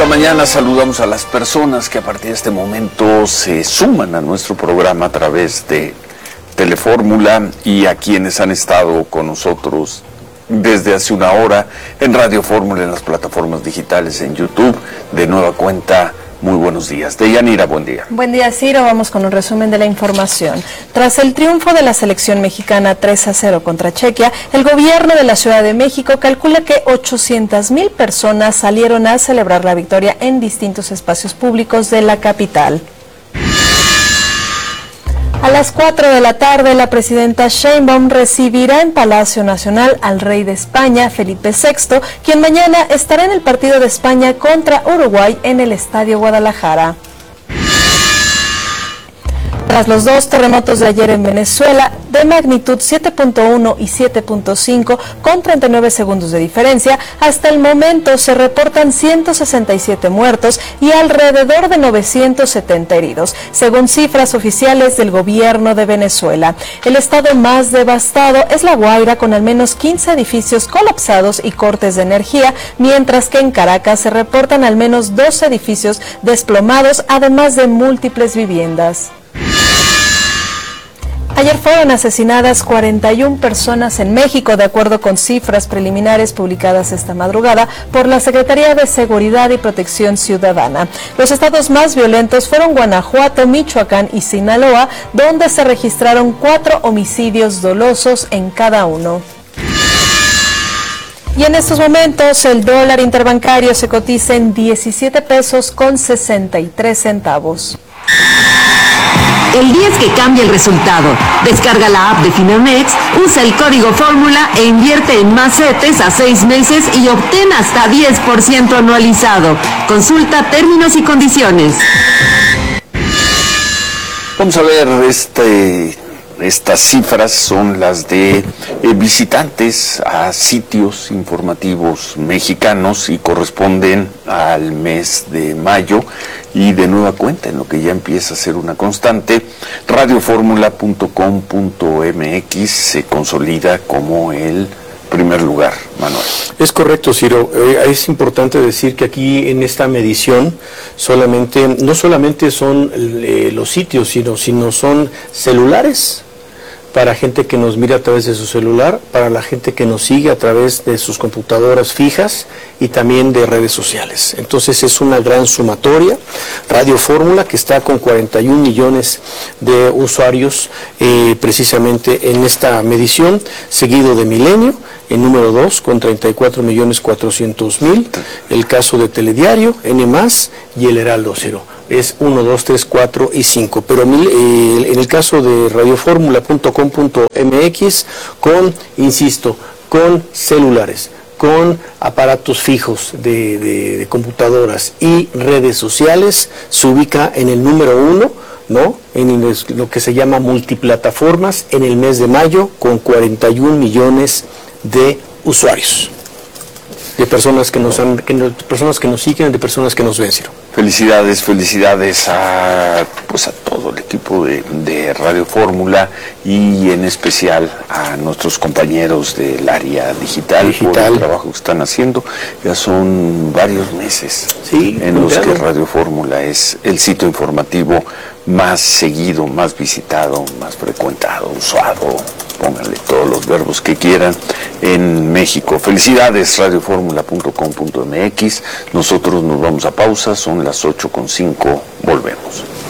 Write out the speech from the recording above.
mañana saludamos a las personas que a partir de este momento se suman a nuestro programa a través de Telefórmula y a quienes han estado con nosotros desde hace una hora en Radio Fórmula, en las plataformas digitales, en YouTube. De nueva cuenta, muy buenos días. Deyanira, buen día. Buen día, Ciro. Vamos con un resumen de la información. Tras el triunfo de la selección mexicana 3-0 contra Chequia, el gobierno de la Ciudad de México calcula que 800,000 personas salieron a celebrar la victoria en distintos espacios públicos de la capital. A las 4 de la tarde, la presidenta Sheinbaum recibirá en Palacio Nacional al rey de España, Felipe VI, quien mañana estará en el partido de España contra Uruguay en el Estadio Guadalajara. Tras los dos terremotos de ayer en Venezuela, de magnitud 7.1 y 7.5, con 39 segundos de diferencia, hasta el momento se reportan 167 muertos y alrededor de 970 heridos, según cifras oficiales del gobierno de Venezuela. El estado más devastado es La Guaira, con al menos 15 edificios colapsados y cortes de energía, mientras que en Caracas se reportan al menos 2 edificios desplomados, además de múltiples viviendas. Ayer fueron asesinadas 41 personas en México, de acuerdo con cifras preliminares publicadas esta madrugada por la Secretaría de Seguridad y Protección Ciudadana. Los estados más violentos fueron Guanajuato, Michoacán y Sinaloa, donde se registraron 4 homicidios dolosos en cada uno. Y en estos momentos el dólar interbancario se cotiza en 17 pesos con 63 centavos. El día es que cambia el resultado. Descarga la app de Finamex, usa el código Fórmula e invierte en más CETES a 6 meses y obtén hasta 10% anualizado. Consulta términos y condiciones. Vamos a ver, estas cifras son las de visitantes a sitios informativos mexicanos y corresponden al mes de mayo. Y de nueva cuenta, en lo que ya empieza a ser una constante, radioformula.com.mx se consolida como el primer lugar, Manuel. Es correcto, Ciro. Es importante decir que aquí en esta medición no solamente son los sitios, sino son celulares, para gente que nos mira a través de su celular, para la gente que nos sigue a través de sus computadoras fijas y también de redes sociales. Entonces es una gran sumatoria. Radio Fórmula, que está con 41 millones de usuarios precisamente en esta medición, seguido de Milenio, en número 2, con 34.400.000, el caso de Telediario, N+, y el Heraldo, Ciro. Es 1, 2, 3, 4 y 5, pero en el caso de radioformula.com.mx, con celulares, con aparatos fijos de computadoras y redes sociales, se ubica en el número 1, ¿no? En lo que se llama multiplataformas en el mes de mayo, con 41 millones de usuarios, de personas que nos siguen, de personas que nos ven, Ciro. Felicidades a todo el equipo de Radio Fórmula y en especial a nuestros compañeros del área digital por el trabajo que están haciendo. Ya son varios meses en los que Radio Fórmula es el sitio informativo más seguido, más visitado, más frecuentado, usado, pónganle todos los verbos que quieran, en México. Felicidades, radioformula.com.mx. Nosotros nos vamos a pausa, son las 8:05, volvemos.